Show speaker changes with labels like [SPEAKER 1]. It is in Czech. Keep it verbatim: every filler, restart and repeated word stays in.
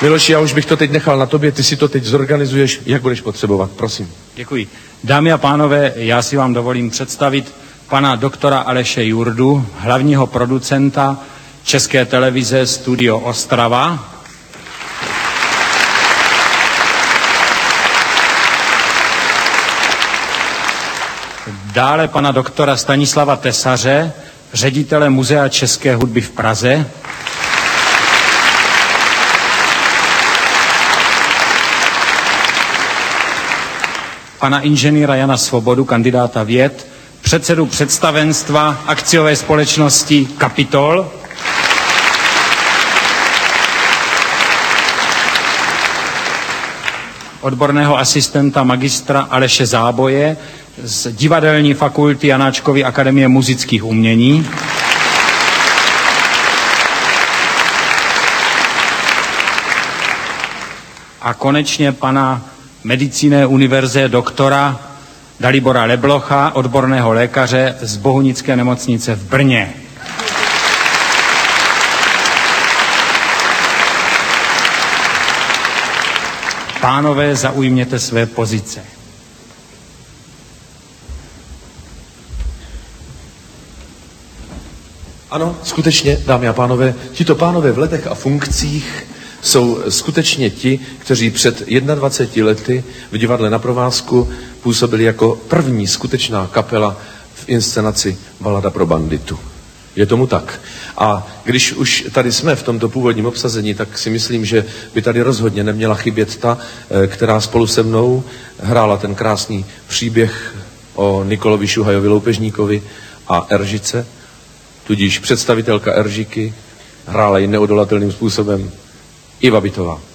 [SPEAKER 1] Miloši, já už bych to teď nechal na tobě, ty si to teď zorganizuješ, jak budeš potřebovat, prosím.
[SPEAKER 2] Děkuji. Dámy a pánové, já si vám dovolím představit pana doktora Aleše Jurdu, hlavního producenta České televize Studio Ostrava. Dále pana doktora Stanislava Tesaře, ředitele Muzea české hudby v Praze. Pana inženýra Jana Svobodu, kandidáta věd, předsedu představenstva akciové společnosti Kapitol. Odborného asistenta magistra Aleše Záboje z divadelní fakulty Janáčkovy akademie muzických umění. A konečně pana medicíné univerze doktora Dalibora Leblocha, odborného lékaře z Bohunické nemocnice v Brně. Pánové, zaujměte své pozice.
[SPEAKER 1] Ano, skutečně, dámy a pánové, tito pánové v letech a funkcích jsou skutečně ti, kteří před dvaceti jednou lety v divadle Na provázku působili jako první skutečná kapela v inscenaci Balada pro banditu. Je tomu tak. A když už tady jsme v tomto původním obsazení, tak si myslím, že by tady rozhodně neměla chybět ta, která spolu se mnou hrála ten krásný příběh o Nikolovi Šuhajovi Loupežníkovi a Eržice, tudíž představitelka Eržiky hrála ji neodolatelným způsobem Iva Bytová.